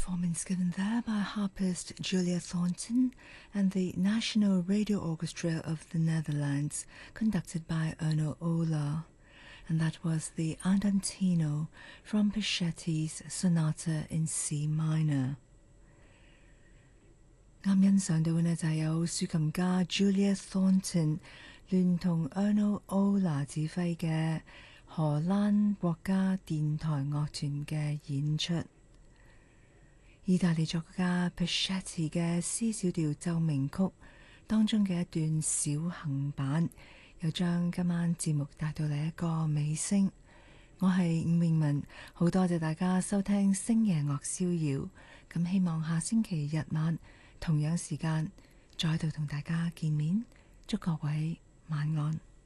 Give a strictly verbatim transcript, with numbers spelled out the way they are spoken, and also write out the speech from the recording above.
performance given there by harpist Julia Thornton and the National Radio Orchestra of the Netherlands, conducted by Erno Ola. And that was the Andantino from Peschetti's Sonata in C minor. 啱欣賞到呢就係有豎琴家 Julia Thornton 聯同 Erno Ola 指揮嘅荷蘭國家電台樂團嘅演出。意大利作曲家 Peschetti 嘅 C 小調奏鳴曲當中嘅一段小行板，又將今晚節目帶到嚟一個尾聲。我係伍詠文，好多謝大家收聽星夜樂逍遙，咁希望下星期日晚同樣時間再度同大家見面，祝各位晚安。